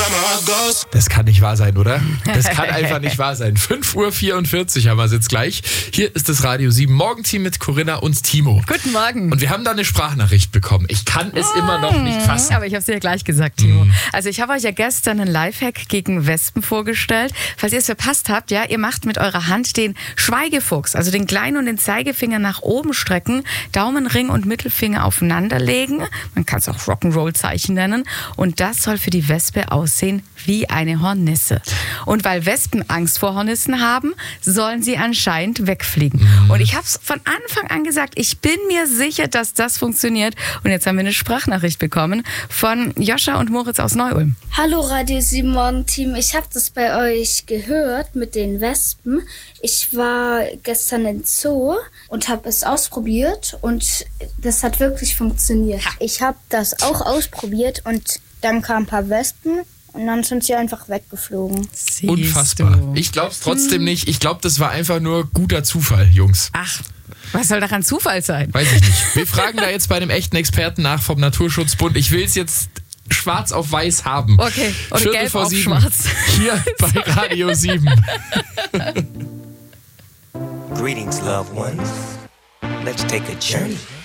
Das kann nicht wahr sein, oder? Das kann einfach nicht wahr sein. 5:44 Uhr haben wir es jetzt gleich. Hier ist das Radio 7 Morgenteam mit Corinna und Timo. Guten Morgen. Und wir haben da eine Sprachnachricht bekommen. Ich kann es immer noch nicht fassen. Aber ich habe es dir ja gleich gesagt, Timo. Also ich habe euch ja gestern einen Lifehack gegen Wespen vorgestellt. Falls ihr es verpasst habt, ja, ihr macht mit eurer Hand den Schweigefuchs, also den kleinen und den Zeigefinger nach oben strecken, Daumenring und Mittelfinger aufeinander legen. Man kann es auch Rock'n'Roll-Zeichen nennen. Und das soll für die Wespe aussehen wie eine Hornisse. Und weil Wespen Angst vor Hornissen haben, sollen sie anscheinend wegfliegen. Und ich habe es von Anfang an gesagt, ich bin mir sicher, dass das funktioniert. Und jetzt haben wir eine Sprachnachricht bekommen von Joscha und Moritz aus Neu-Ulm. Hallo Radio 7 Morgenteam, ich habe das bei euch gehört mit den Wespen. Ich war gestern im Zoo und habe es ausprobiert und das hat wirklich funktioniert. Ich habe das auch ausprobiert und dann kamen ein paar Wespen und dann sind sie einfach weggeflogen. Siehst Unfassbar. du. Ich glaube es trotzdem nicht. Ich glaube, das war einfach nur guter Zufall, Jungs. Ach, was soll daran Zufall sein? Weiß ich nicht. Wir fragen da jetzt bei einem echten Experten nach vom Naturschutzbund. Ich will es jetzt schwarz auf weiß haben. Okay, oder Viertel gelb vor auf 7. schwarz. Hier bei Radio 7. Greetings, loved ones. Let's take a journey